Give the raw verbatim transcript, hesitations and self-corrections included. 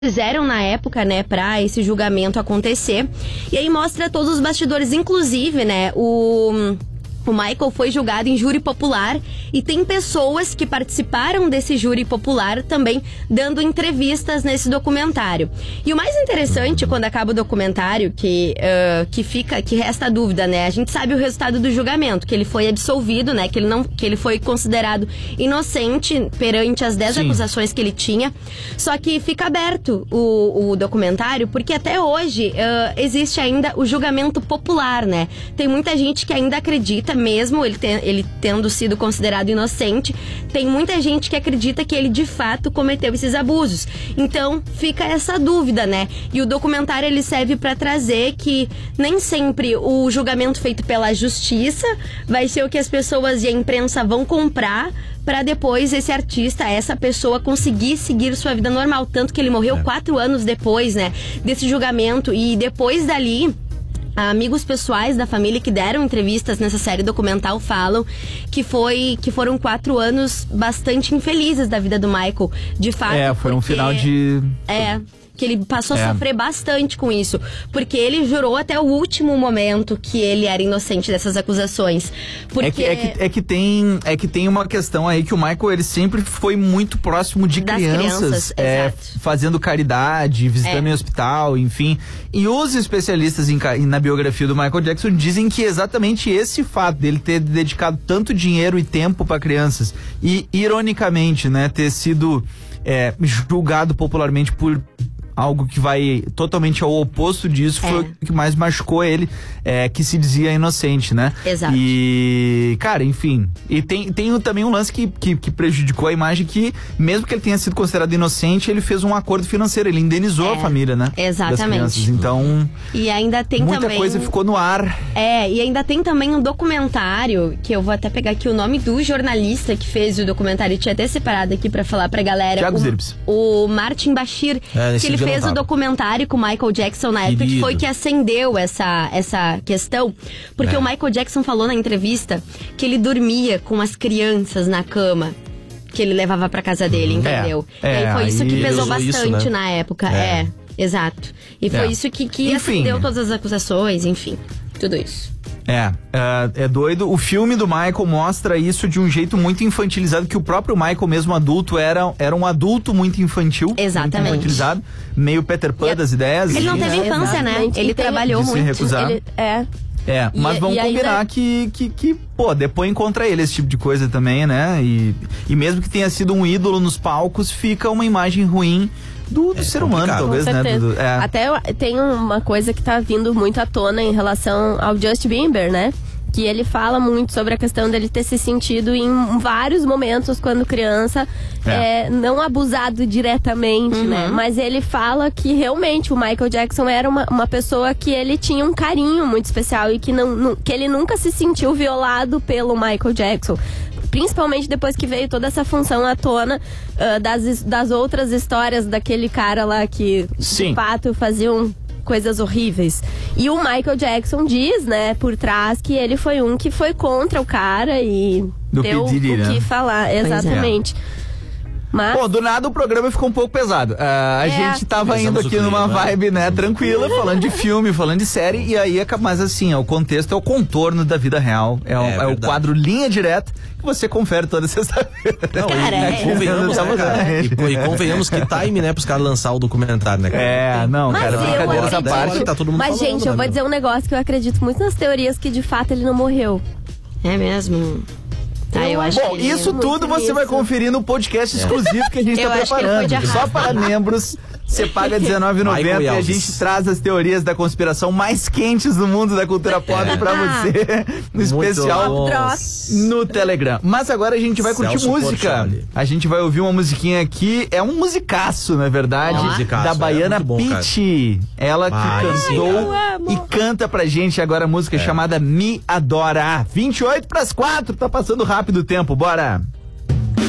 fizeram na época, né, pra esse julgamento acontecer. E aí mostra todos os bastidores, inclusive, né, o... O Michael foi julgado em júri popular e tem pessoas que participaram desse júri popular também dando entrevistas nesse documentário. E o mais interessante, quando acaba o documentário, que, uh, que fica, que resta a dúvida, né? A gente sabe o resultado do julgamento, que ele foi absolvido, né? Que ele, não, que ele foi considerado inocente perante as dez acusações que ele tinha. Só que fica aberto o, o documentário, porque até hoje uh, existe ainda o julgamento popular, né? Tem muita gente que ainda acredita, mesmo ele, ten, ele tendo sido considerado inocente, tem muita gente que acredita que ele de fato cometeu esses abusos. Então fica essa dúvida, né? E o documentário ele serve para trazer que nem sempre o julgamento feito pela justiça vai ser o que as pessoas e a imprensa vão comprar para depois esse artista, essa pessoa conseguir seguir sua vida normal. Tanto que ele morreu é. quatro anos depois, né, desse julgamento, e depois dali amigos pessoais da família que deram entrevistas nessa série documental falam que, foi, que foram quatro anos bastante infelizes da vida do Michael, de fato. É, foi um final de... É... que ele passou é. a sofrer bastante com isso, porque ele jurou até o último momento que ele era inocente dessas acusações. Porque... É, que, é, que, é, que tem, é que tem uma questão aí que o Michael, ele sempre foi muito próximo de das crianças, crianças é, fazendo caridade, visitando é. em hospital, enfim. E os especialistas em, na biografia do Michael Jackson dizem que exatamente esse fato dele ter dedicado tanto dinheiro e tempo para crianças e, ironicamente, né, ter sido é, julgado popularmente por algo que vai totalmente ao oposto disso, é. foi o que mais machucou ele, é, que se dizia inocente, né? Exato. E, cara, enfim. E tem, tem também um lance que, que, que prejudicou a imagem, que mesmo que ele tenha sido considerado inocente, ele fez um acordo financeiro, ele indenizou é. a família, né? Exatamente. Das crianças. Então, e ainda tem muita também... coisa ficou no ar. É, e ainda tem também um documentário, que eu vou até pegar aqui o nome do jornalista que fez o documentário, eu tinha até separado aqui pra falar pra galera. Thiago Zirbs. O, o Martin Bashir, é, que ele fez o documentário com o Michael Jackson na época, que foi que acendeu essa, essa questão, porque é. o Michael Jackson falou na entrevista que ele dormia com as crianças na cama que ele levava pra casa dele, entendeu? É, é, e aí foi isso que pesou bastante isso, né? na época, é, é exato. E foi é. isso que, que enfim, acendeu todas as acusações, enfim, tudo isso. É, é, é doido. O filme do Michael mostra isso de um jeito muito infantilizado, que o próprio Michael, mesmo adulto, era, era um adulto muito infantil. Exatamente. Muito infantilizado, meio Peter Pan das ideias. Ele não teve é, infância, né? Exatamente. Ele trabalhou muito. Recusar. Ele, é. É, mas e, vamos e combinar ainda... que, que, que, pô, depõe contra ele esse tipo de coisa também, né? E, e mesmo que tenha sido um ídolo nos palcos, fica uma imagem ruim do, do é, ser humano, talvez, né? Do, do, é. Até tem uma coisa que tá vindo muito à tona em relação ao Justin Bieber, né? Que ele fala muito sobre a questão dele ter se sentido em vários momentos quando criança, é. É, não abusado diretamente, uhum. né? Mas ele fala que realmente o Michael Jackson era uma, uma pessoa que ele tinha um carinho muito especial e que, não, não, que ele nunca se sentiu violado pelo Michael Jackson. Principalmente depois que veio toda essa função à tona uh, das, das outras histórias daquele cara lá que, Sim. de fato, faziam coisas horríveis. E o Michael Jackson diz, né, por trás, que ele foi um que foi contra o cara e do deu pediri, o né? que falar. Exatamente. É. Mas... Bom, do nada o programa ficou um pouco pesado. Uh, a é. gente tava Pensamos indo aqui clima, numa né? vibe, né, tranquila, falando de filme, falando de série, e aí, mas assim, o contexto é o contorno da vida real. É, é, o, é o quadro Linha Direta, que você confere toda sexta-feira. Não, cara, e, é. e convenhamos, né, cara? E, e convenhamos que time, né, pros caras lançar o documentário, né, cara? É, não, Mas cara, eu brincadeira essa acredito- parte. Tá todo mundo Mas, falando, gente, eu né, vou meu? dizer um negócio que eu acredito muito nas teorias, que de fato ele não morreu. É mesmo? Tá, eu acho Bom, que... isso muito tudo você nisso. vai conferir no podcast exclusivo que a gente Eu tá acho que ele foi de preparando. Só arrasto. para membros, você paga dezenove reais e noventa centavos e a Alves. gente traz as teorias da conspiração mais quentes do mundo da cultura pop É. pra você, no Muito especial bom. no Telegram. Mas agora a gente vai curtir Celso música. Portiolli. A gente vai ouvir uma musiquinha aqui, é um musicaço, na verdade, É um musicaço, da é baiana muito bom, Pitty. Ela que Ai, cantou eu amo. e canta pra gente agora a música É. chamada Me Adora. vinte e oito pras quatro, tá passando rápido o tempo, bora!